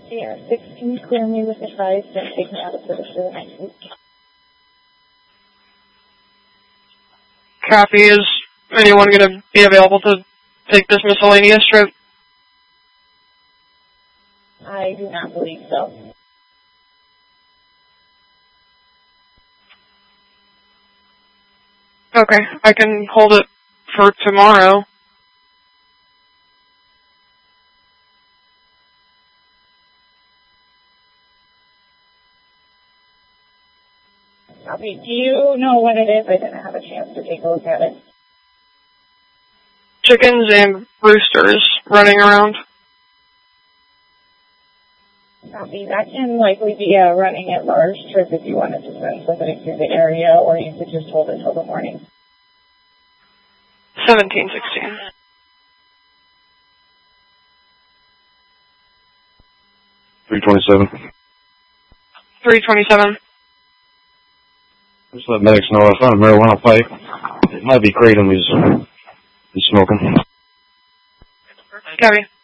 Yeah, 16, clear me with advice, then take me out of service for the next week. Copy. Is anyone going to be available to take this miscellaneous trip? I do not believe so. Okay, I can hold it for tomorrow. Copy. Do you know what it is? I didn't have a chance to take a look at it. Chickens and roosters running around. Copy. That can likely be a running at large trip if you wanted to send somebody through the area, or you could just hold it till the morning. 1716. 327. 327. Just let medics know I found a marijuana pipe. It might be kratom he's smoking. Copy.